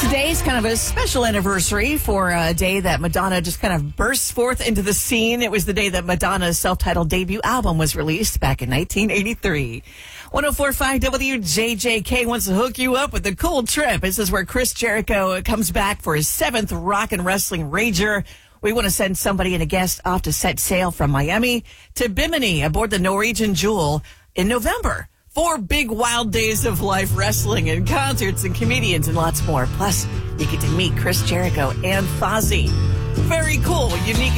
Today's kind of a special anniversary for a day that Madonna just kind of burst forth into the scene. It was the day that Madonna's self-titled debut album was released back in 1983. 104.5 WJJK wants to hook you up with a cool trip. This is where Chris Jericho comes back for his 7th Rock and Wrestling Rager. We want to send somebody and a guest off to set sail from Miami to Bimini aboard the Norwegian Jewel in November. 4 big wild days of live wrestling and concerts and comedians and lots more. Plus, you get to meet Chris Jericho and Fozzy. Very cool, unique